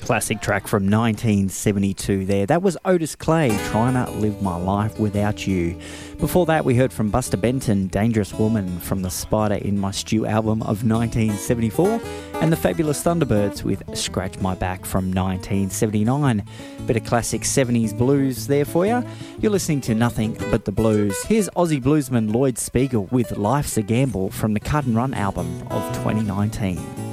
Classic track from 1972 there. That was Otis Clay, Trying to Live My Life Without You. Before that, we heard from Buster Benton, Dangerous Woman, from the Spider in My Stew album of 1974, and the Fabulous Thunderbirds with Scratch My Back from 1979. Bit of classic 70s blues there for you. You're listening to Nothing But the Blues. Here's Aussie bluesman Lloyd Spiegel with Life's a Gamble from the Cut and Run album of 2019.